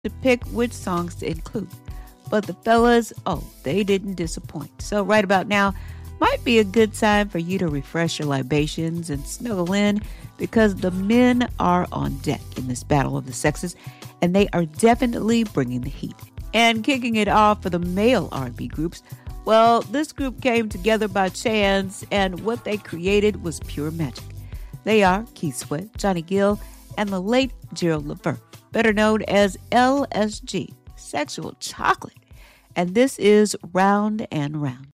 to pick which songs to include. But the fellas, oh, they didn't disappoint. So right about now might be a good time for you to refresh your libations and snuggle in because the men are on deck in this battle of the sexes and they are definitely bringing the heat. And kicking it off for the male R&B groups, well, this group came together by chance and what they created was pure magic. They are Keith Sweat, Johnny Gill, and the late Gerald Levert, better known as LSG, Sexual Chocolate. And this is Round and Round.